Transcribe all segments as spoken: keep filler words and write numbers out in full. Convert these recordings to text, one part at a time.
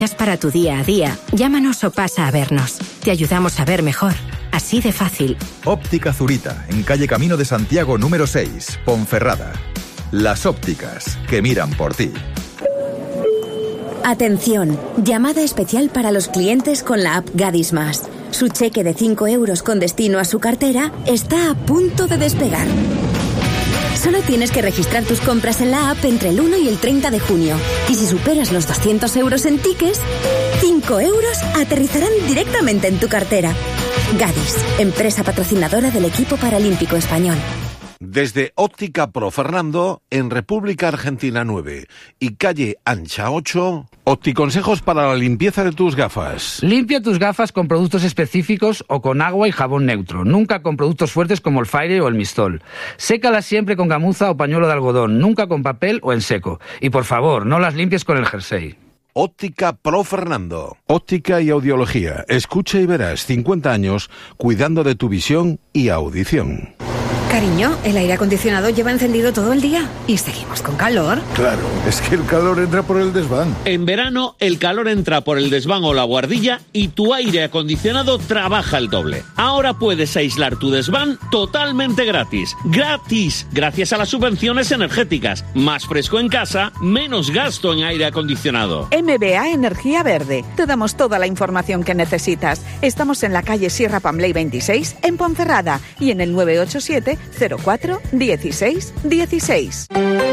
Para tu día a día, llámanos o pasa a vernos. Te ayudamos a ver mejor. Así de fácil. Óptica Zurita, en calle Camino de Santiago número seis, Ponferrada. Las ópticas que miran por ti. Atención, llamada especial para los clientes con la app Gadis Más. Su cheque de cinco euros con destino a su cartera está a punto de despegar. Solo tienes que registrar tus compras en la app entre el uno y el treinta de junio. Y si superas los doscientos euros en tickets, cinco euros aterrizarán directamente en tu cartera. Gadis, empresa patrocinadora del equipo paralímpico español. Desde Óptica Pro Fernando, en República Argentina nueve y calle Ancha ocho, Opticonsejos para la limpieza de tus gafas. Limpia tus gafas con productos específicos o con agua y jabón neutro, nunca con productos fuertes como el Faire o el Mistol. Sécalas siempre con gamuza o pañuelo de algodón, nunca con papel o en seco. Y por favor, no las limpies con el jersey. Óptica Pro Fernando. Óptica y audiología. Escucha y verás cincuenta años cuidando de tu visión y audición. Cariño, el aire acondicionado lleva encendido todo el día y seguimos con calor. Claro, es que el calor entra por el desván. En verano, el calor entra por el desván o la buhardilla y tu aire acondicionado trabaja el doble. Ahora puedes aislar tu desván totalmente gratis. ¡Gratis! Gracias a las subvenciones energéticas. Más fresco en casa, menos gasto en aire acondicionado. M B A Energía Verde. Te damos toda la información que necesitas. Estamos en la calle Sierra Pambley veintiséis, en Ponferrada, y en el nueve ocho siete cero cuatro dieciséis dieciséis.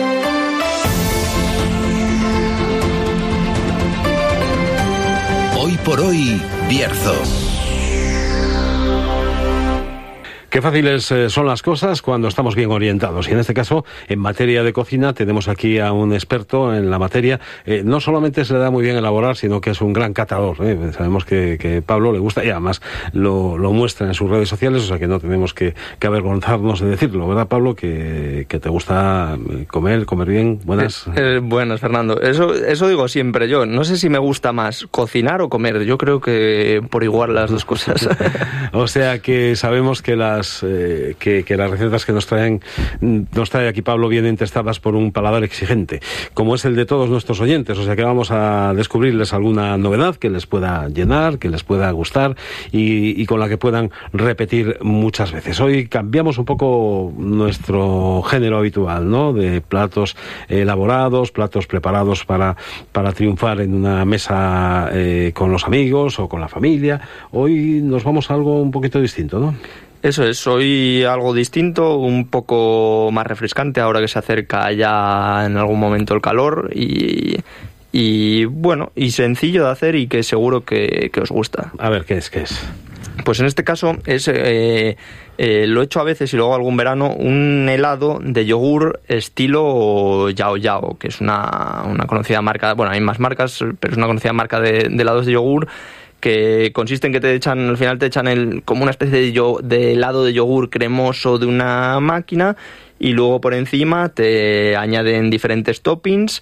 Hoy por hoy, Bierzo. Qué fáciles eh, son las cosas cuando estamos bien orientados. Y en este caso, en materia de cocina, tenemos aquí a un experto en la materia. Eh, no solamente se le da muy bien elaborar, sino que es un gran catador. ¿eh? Sabemos que, que Pablo le gusta y además lo, lo muestra en sus redes sociales, o sea que no tenemos que, que avergonzarnos de decirlo, ¿verdad, Pablo? Que, que te gusta comer, comer bien. Buenas. Eh, eh, buenas, Fernando. Eso, eso digo siempre yo. No sé si me gusta más cocinar o comer. Yo creo que por igual las dos cosas. O sea que sabemos que las Eh, que, que las recetas que nos traen nos trae aquí Pablo vienen testadas por un paladar exigente, como es el de todos nuestros oyentes, o sea que vamos a descubrirles alguna novedad que les pueda llenar, que les pueda gustar y, y con la que puedan repetir muchas veces. Hoy cambiamos un poco nuestro género habitual, ¿no? De platos elaborados, platos preparados para, para triunfar en una mesa eh, con los amigos o con la familia. Hoy nos vamos a algo un poquito distinto, ¿no? Eso es, hoy algo distinto, un poco más refrescante ahora que se acerca ya en algún momento el calor y, y bueno, y sencillo de hacer y que seguro que, que os gusta. A ver, ¿qué es? ¿Qué es? Pues en este caso es, eh, eh, lo he hecho a veces y luego algún verano, un helado de yogur estilo Yao Yao, que es una, una conocida marca, bueno, hay más marcas, pero es una conocida marca de, de helados de yogur, que consiste en que te echan, al final te echan el, como una especie de, yo, de helado de yogur cremoso de una máquina y luego por encima te añaden diferentes toppings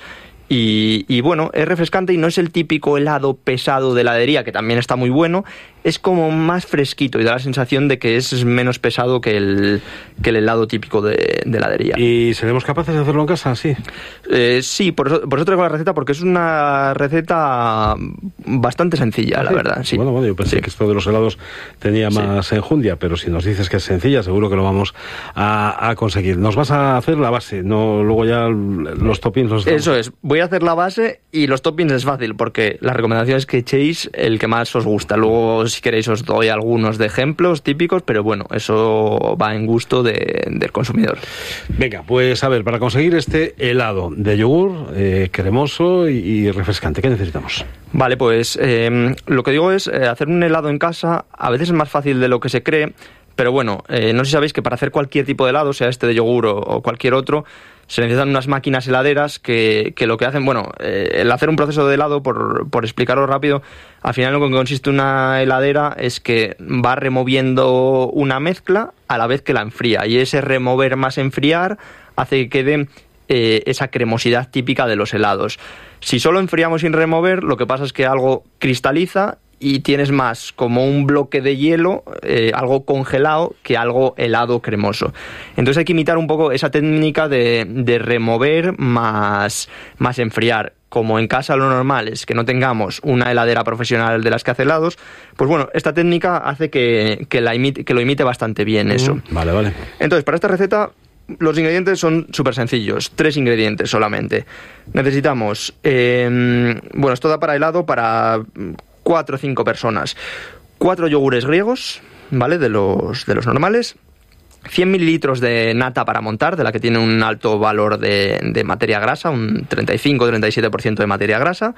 y, y bueno, es refrescante y no es el típico helado pesado de heladería, que también está muy bueno, es como más fresquito y da la sensación de que es menos pesado que el, que el helado típico de, de heladería. ¿Y seremos capaces de hacerlo en casa? Sí. Eh, sí, por eso, por eso traigo la receta, porque es una receta bastante sencilla, ¿Ah, la sí? verdad. Sí. Bueno, bueno, yo pensé sí. que esto de los helados tenía más sí. enjundia, pero si nos dices que es sencilla, seguro que lo vamos a, a conseguir. Nos vas a hacer la base, no luego ya los toppings los Eso es, voy a hacer la base y los toppings es fácil, porque la recomendación es que echéis el que más os gusta. Luego, si queréis os doy algunos de ejemplos típicos, pero bueno, eso va en gusto de, del consumidor. Venga, pues a ver, para conseguir este helado de yogur eh, cremoso y, y refrescante, ¿qué necesitamos? Vale, pues eh, lo que digo es eh, hacer un helado en casa a veces es más fácil de lo que se cree, pero bueno, eh, no sé si sabéis que para hacer cualquier tipo de helado, sea este de yogur o, o cualquier otro, se necesitan unas máquinas heladeras que, que lo que hacen, bueno, eh, el hacer un proceso de helado, por, por explicarlo rápido, al final lo que consiste una heladera es que va removiendo una mezcla a la vez que la enfría, y ese remover más enfriar hace que quede eh, esa cremosidad típica de los helados. Si solo enfriamos sin remover, lo que pasa es que algo cristaliza y tienes más como un bloque de hielo, eh, algo congelado, que algo helado cremoso. Entonces hay que imitar un poco esa técnica de, de remover más, más enfriar. como en casa lo normal es que no tengamos una heladera profesional de las que hace helados, pues bueno, esta técnica hace que, que, la imite, que lo imite bastante bien eso. Mm, vale, vale. Entonces, para esta receta, los ingredientes son súper sencillos, tres ingredientes solamente. Necesitamos, eh, bueno, esto da para helado para cuatro o cinco personas. Cuatro yogures griegos, ¿vale? De los, de los normales. cien mililitros de nata para montar, de la que tiene un alto valor de, de materia grasa, un treinta y cinco a treinta y siete por ciento de materia grasa,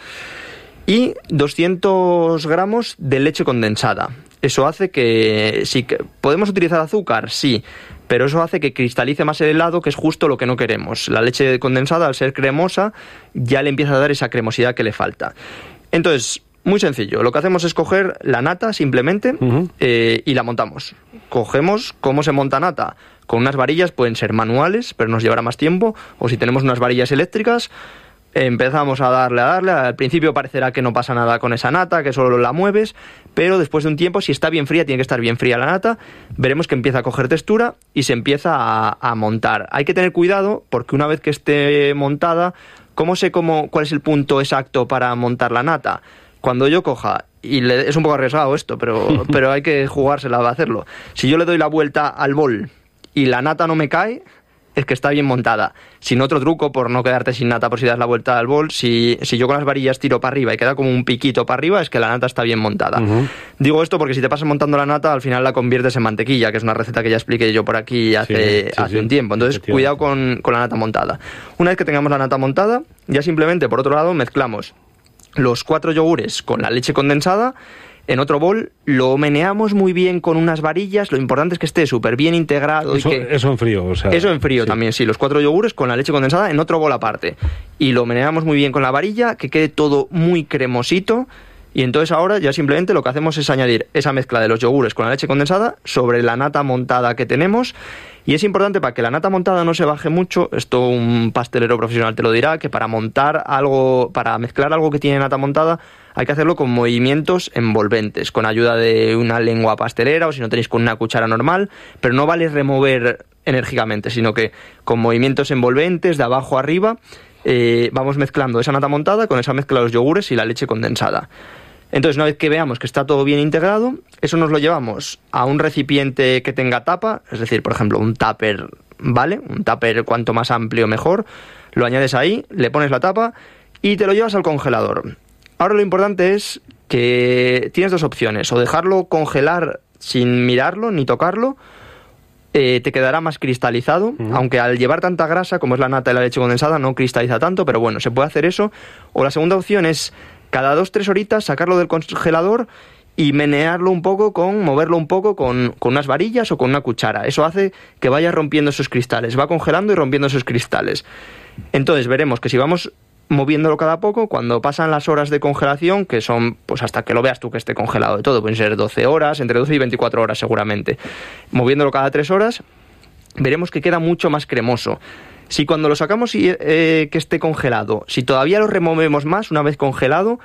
y doscientos gramos de leche condensada. Eso hace que, sí, que podemos utilizar azúcar, sí, pero eso hace que cristalice más el helado, que es justo lo que no queremos. La leche condensada, al ser cremosa, ya le empieza a dar esa cremosidad que le falta. Entonces, muy sencillo, lo que hacemos es coger la nata simplemente uh-huh. eh, y la montamos. Cogemos, ¿cómo se monta nata? Con unas varillas, pueden ser manuales, pero nos llevará más tiempo, o si tenemos unas varillas eléctricas, eh, empezamos a darle, a darle, al principio parecerá que no pasa nada con esa nata, que solo la mueves, pero después de un tiempo, si está bien fría, tiene que estar bien fría la nata, veremos que empieza a coger textura y se empieza a, a montar. Hay que tener cuidado, porque una vez que esté montada, ¿cómo sé cómo, cuál es el punto exacto para montar la nata? Cuando yo coja, y le, es un poco arriesgado esto, pero, pero hay que jugársela a hacerlo. Si yo le doy la vuelta al bol y la nata no me cae, es que está bien montada. Sin otro truco, por no quedarte sin nata por si das la vuelta al bol, si, si yo con las varillas tiro para arriba y queda como un piquito para arriba, es que la nata está bien montada. Uh-huh. Digo esto porque si te pasas montando la nata, al final la conviertes en mantequilla, que es una receta que ya expliqué yo por aquí hace, sí, sí, hace sí, un tiempo. Entonces, cuidado con, con la nata montada. Una vez que tengamos la nata montada, ya simplemente, por otro lado, mezclamos los cuatro yogures con la leche condensada en otro bol, lo meneamos muy bien con unas varillas, lo importante es que esté súper bien integrado. Eso, y que, eso en frío, o sea... Eso en frío sí. también, sí, los cuatro yogures con la leche condensada en otro bol aparte. Y lo meneamos muy bien con la varilla, que quede todo muy cremosito, y entonces ahora ya simplemente lo que hacemos es añadir esa mezcla de los yogures con la leche condensada sobre la nata montada que tenemos. Y es importante, para que la nata montada no se baje mucho, esto un pastelero profesional te lo dirá, que para montar algo, para mezclar algo que tiene nata montada, hay que hacerlo con movimientos envolventes, con ayuda de una lengua pastelera, o si no tenéis con una cuchara normal, pero no vale remover enérgicamente, sino que con movimientos envolventes de abajo a arriba eh, vamos mezclando esa nata montada con esa mezcla de los yogures y la leche condensada. Entonces, una vez que veamos que está todo bien integrado, eso nos lo llevamos a un recipiente que tenga tapa, es decir, por ejemplo, un tupper, ¿vale? Un tupper cuanto más amplio mejor, lo añades ahí, le pones la tapa y te lo llevas al congelador. Ahora lo importante es que tienes dos opciones, o dejarlo congelar sin mirarlo ni tocarlo, eh, te quedará más cristalizado, uh-huh. aunque al llevar tanta grasa como es la nata y la leche condensada no cristaliza tanto, pero bueno, se puede hacer eso. O la segunda opción es cada dos, tres horitas sacarlo del congelador y menearlo un poco, con moverlo un poco con, con unas varillas o con una cuchara. Eso hace que vaya rompiendo esos cristales, va congelando y rompiendo esos cristales. Entonces veremos que si vamos moviéndolo cada poco, cuando pasan las horas de congelación, que son pues hasta que lo veas tú que esté congelado de todo, pueden ser doce horas, entre doce y veinticuatro horas seguramente, moviéndolo cada tres horas, veremos que queda mucho más cremoso. Si cuando lo sacamos y eh, que esté congelado, si todavía lo removemos más una vez congelado,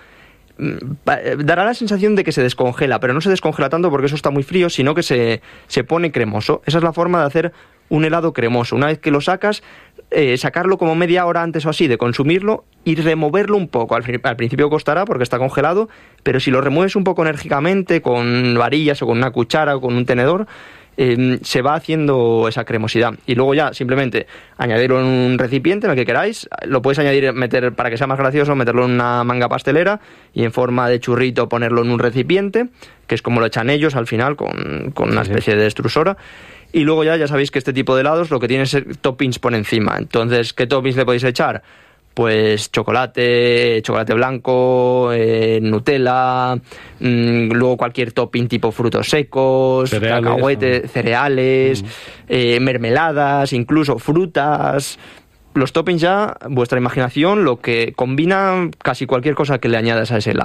dará la sensación de que se descongela, pero no se descongela tanto porque eso está muy frío, sino que se, se pone cremoso. Esa es la forma de hacer un helado cremoso. Una vez que lo sacas, eh, sacarlo como media hora antes o así de consumirlo y removerlo un poco. Al, al principio costará porque está congelado, pero si lo remueves un poco enérgicamente con varillas o con una cuchara o con un tenedor, Eh, se va haciendo esa cremosidad. Y luego ya simplemente añadirlo en un recipiente en el que queráis. Lo podéis añadir, meter para que sea más gracioso, meterlo en una manga pastelera y en forma de churrito ponerlo en un recipiente, que es como lo echan ellos al final, con, con una especie de extrusora. Y luego ya, ya sabéis que este tipo de helados lo que tiene es toppings por encima. Entonces, ¿qué toppings le podéis echar? Pues chocolate, chocolate blanco, eh, Nutella, mmm, luego cualquier topping tipo frutos secos, cereales, cacahuetes, ¿no? cereales, mm. eh, mermeladas, incluso frutas. Los toppings ya, vuestra imaginación, lo que combina casi cualquier cosa que le añadas a ese helado.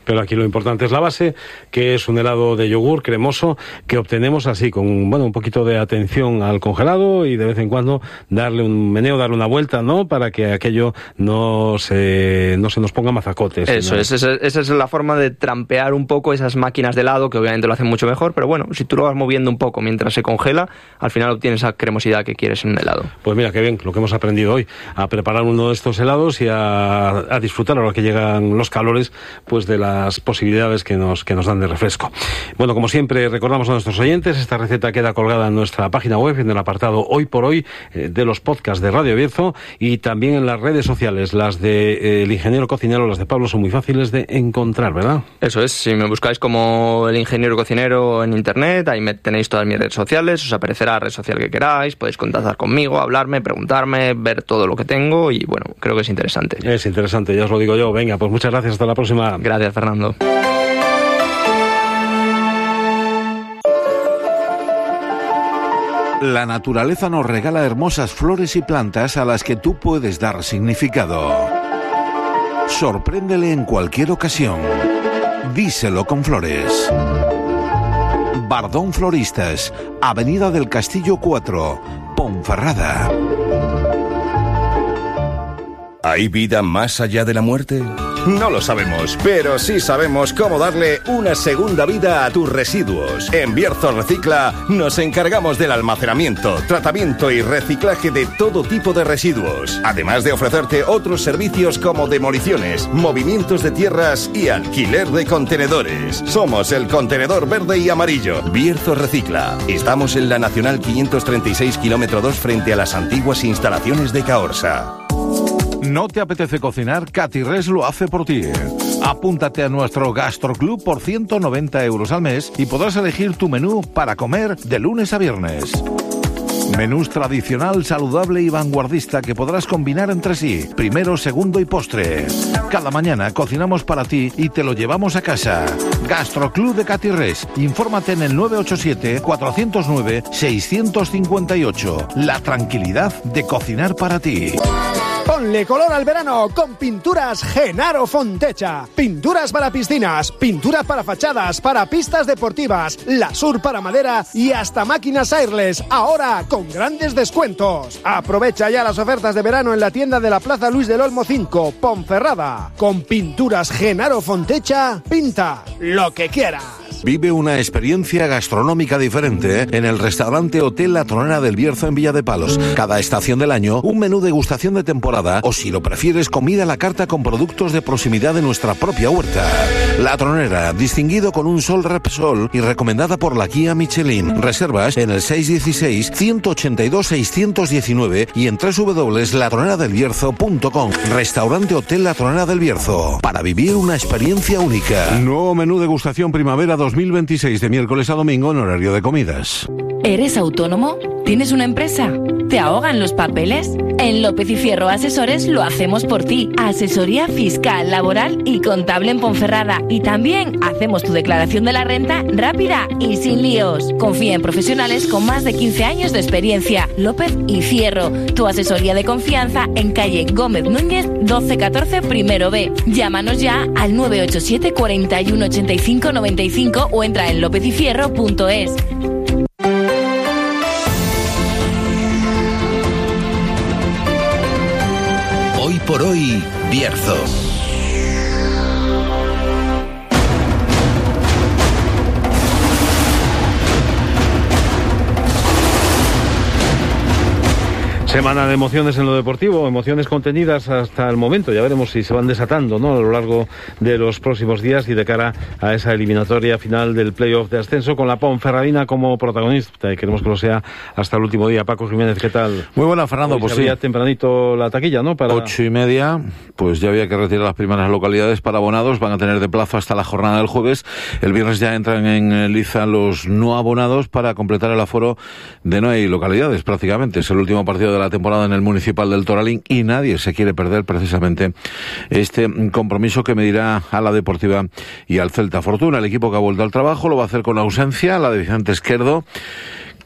Pero aquí lo importante es la base, que es un helado de yogur cremoso que obtenemos así, con bueno un poquito de atención al congelado y de vez en cuando darle un meneo, darle una vuelta, ¿no? Para que aquello no se, no se nos ponga mazacotes. Eso, ¿no? es, esa, esa es la forma de trampear un poco esas máquinas de helado, que obviamente lo hacen mucho mejor, pero bueno, si tú lo vas moviendo un poco mientras se congela, al final obtienes esa cremosidad que quieres en un helado. Pues mira, qué bien, lo que hemos aprendido hoy, a preparar uno de estos helados y a, a disfrutar ahora que llegan los calores, pues de las posibilidades que nos, que nos dan de refresco. Bueno, como siempre, recordamos a nuestros oyentes, esta receta queda colgada en nuestra página web, en el apartado Hoy por Hoy eh, de los podcasts de Radio Bierzo, y también en las redes sociales, las de eh, El Ingeniero Cocinero, las de Pablo, son muy fáciles de encontrar, ¿verdad? Eso es, si me buscáis como El Ingeniero Cocinero en internet, ahí me tenéis todas mis redes sociales, os aparecerá la red social que queráis, podéis contactar conmigo, hablarme, preguntarme, ver todo lo que tengo, y bueno, creo que es interesante. Es interesante, ya os lo digo yo. Venga, pues muchas gracias, hasta la próxima. Gracias, Fernando. La naturaleza nos regala hermosas flores y plantas a las que tú puedes dar significado. Sorpréndele en cualquier ocasión. Díselo con flores. Bardón Floristas, Avenida del Castillo cuatro, Ponferrada. ¿Hay vida más allá de la muerte? No lo sabemos, pero sí sabemos cómo darle una segunda vida a tus residuos. En Bierzo Recicla nos encargamos del almacenamiento, tratamiento y reciclaje de todo tipo de residuos, además de ofrecerte otros servicios como demoliciones, movimientos de tierras y alquiler de contenedores. Somos el contenedor verde y amarillo. Bierzo Recicla. Estamos en la Nacional quinientos treinta y seis, kilómetro dos, frente a las antiguas instalaciones de Caorsa. ¿No te apetece cocinar? Catirres lo hace por ti. Apúntate a nuestro Gastroclub por ciento noventa euros al mes y podrás elegir tu menú para comer de lunes a viernes. Menús tradicional, saludable y vanguardista que podrás combinar entre sí, primero, segundo y postre. Cada mañana cocinamos para ti y te lo llevamos a casa. Gastroclub de Catirres. Infórmate en el nueve ocho siete, cuatro cero nueve, seis cinco ocho. La tranquilidad de cocinar para ti. Ponle color al verano con Pinturas Genaro Fontecha. Pinturas para piscinas, pinturas para fachadas, para pistas deportivas, lasur para madera y hasta máquinas airless. Ahora con grandes descuentos. Aprovecha ya las ofertas de verano en la tienda de la Plaza Luis del Olmo cinco, Ponferrada. Con Pinturas Genaro Fontecha, pinta lo que quieras. Vive una experiencia gastronómica diferente en el restaurante Hotel La Tronera del Bierzo en Villa de Palos. Cada estación del año, un menú degustación de temporada o, si lo prefieres, comida a la carta con productos de proximidad de nuestra propia huerta. La Tronera, distinguido con un Sol Repsol y recomendada por la guía Michelin. Reservas en el seis uno seis, uno ocho dos, seis uno nueve y en doble u doble u doble u punto la tronera del bierzo punto com. Restaurante Hotel La Tronera del Bierzo. Para vivir una experiencia única. Nuevo menú degustación primavera dos mil veintiséis de miércoles a domingo en horario de comidas. ¿Eres autónomo? ¿Tienes una empresa? ¿Te ahogan los papeles? En López y Fierro Asesores lo hacemos por ti. Asesoría fiscal, laboral y contable en Ponferrada. Y también hacemos tu declaración de la renta rápida y sin líos. Confía en profesionales con más de quince años de experiencia. López y Fierro, tu asesoría de confianza en calle Gómez Núñez doce catorce primero B. Llámanos ya al nueve ocho siete, cuatro uno, ocho cinco nueve cinco o entra en lópez y fierro punto es. Hoy por hoy, Bierzo. Semana de emociones en lo deportivo, emociones contenidas hasta el momento. Ya veremos si se van desatando, ¿no?, a lo largo de los próximos días y de cara a esa eliminatoria final del playoff de ascenso con la Ponferradina como protagonista. Y queremos que lo sea hasta el último día. Paco Jiménez, ¿qué tal? Muy buena, Fernando. Hoy pues se abría sí. tempranito la taquilla, ¿no? Para Ocho y media, pues ya había que retirar las primeras localidades para abonados. Van a tener de plazo hasta la jornada del jueves. El viernes ya entran en liza los no abonados para completar el aforo de no hay localidades prácticamente. Es el último partido de la temporada en el Municipal del Toralín y nadie se quiere perder precisamente este compromiso que medirá a la Deportiva y al Celta Fortuna. El equipo que ha vuelto al trabajo lo va a hacer con ausencia, la de Vicente Esquerdo,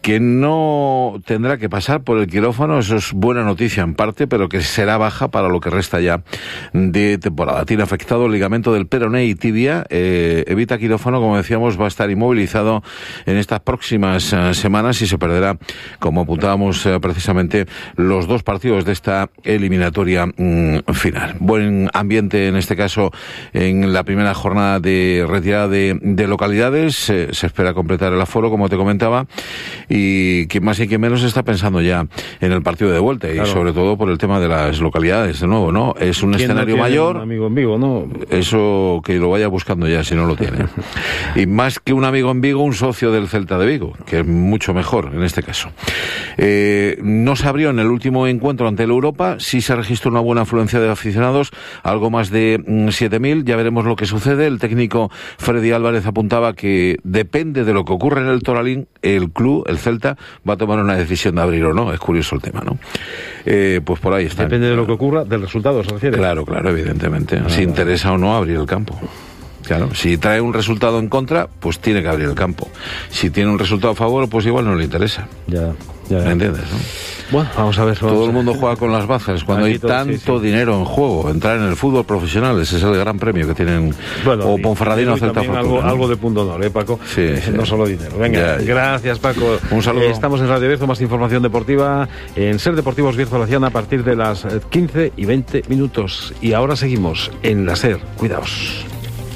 que no tendrá que pasar por el quirófano, eso es buena noticia en parte, pero que será baja para lo que resta ya de temporada. Tiene afectado el ligamento del peroné y tibia, eh, evita quirófano, como decíamos, va a estar inmovilizado en estas próximas uh, semanas y se perderá, como apuntábamos uh, precisamente, los dos partidos de esta eliminatoria um, final. Buen ambiente en este caso en la primera jornada de retirada de, de localidades, eh, se espera completar el aforo, como te comentaba, y quien más y quien menos está pensando ya en el partido de vuelta, claro. Y sobre todo por el tema de las localidades, de nuevo, ¿no? Es un escenario no mayor. Un amigo en Vigo, ¿no? Eso que lo vaya buscando ya, si no lo tiene. Y más que un amigo en Vigo, un socio del Celta de Vigo, que es mucho mejor en este caso. Eh, no se abrió en el último encuentro ante el Europa, sí se registró una buena afluencia de aficionados, algo más de mm, siete mil, ya veremos lo que sucede. El técnico Freddy Álvarez apuntaba que depende de lo que ocurre en el Toralín, el club, el Celta, va a tomar una decisión de abrir o no. Es curioso el tema, ¿no? Eh, pues por ahí está. Depende de lo que ocurra, del resultado, ¿se refiere? Claro, claro, evidentemente. Ah, si interesa o no abrir el campo. Claro, si trae un resultado en contra, pues tiene que abrir el campo. Si tiene un resultado a favor, pues igual no le interesa. Ya, ya. ¿Me entiendes, no? Bueno, vamos a ver. Vamos todo a... el mundo juega con las bazas cuando Aquí hay todo, tanto sí, sí. dinero en juego. Entrar en el fútbol profesional, ese es el gran premio que tienen. Bueno, o Ponferradina o Celta Fortuna. Algo, ¿no? algo de punto honor, ¿eh, Paco? Sí, sí. No solo dinero. Venga, ya, ya. Gracias, Paco. Un saludo. Eh, estamos en Radio Bierzo, más información deportiva en Ser Deportivos Bierzo Laciana a partir de las quince y veinte minutos. Y ahora seguimos en la Ser. Cuidaos.